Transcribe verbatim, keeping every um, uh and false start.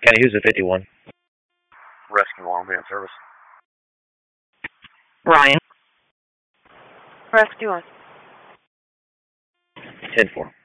Kenny, who's the fifty-one? Rescue Long Band Service. Ryan. Rescue one. ten four.